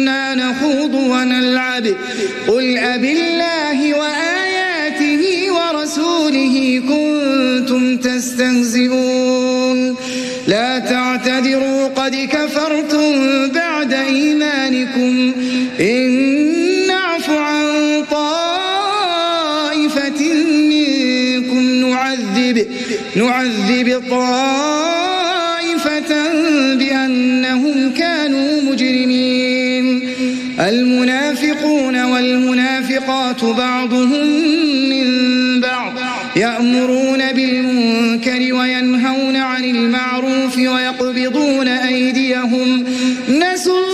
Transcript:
نخوض ونلعب قل أبالله وآياته ورسوله كنتم تستهزئون لا تعتذروا قد كفرتم بعد إيمانكم إن نعف عن طائفة منكم نعذب طائفة بأنهم كانوا مجرمين المنافقون والمنافقات بعضهم من بعض يأمرون بالمنكر وينهون عن المعروف ويقبضون أيديهم نسوا